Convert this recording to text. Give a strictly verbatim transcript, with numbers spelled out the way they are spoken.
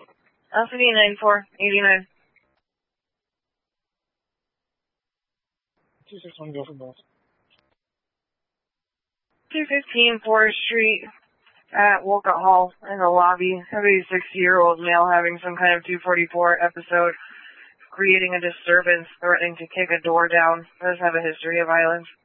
L C D nine four eighty-nine. two six one, go for both. two fifteen Forest Street at Wolcott Hall in the lobby. seventy-six-year-old male having some kind of two forty-four episode, creating a disturbance, threatening to kick a door down. Does have a history of violence.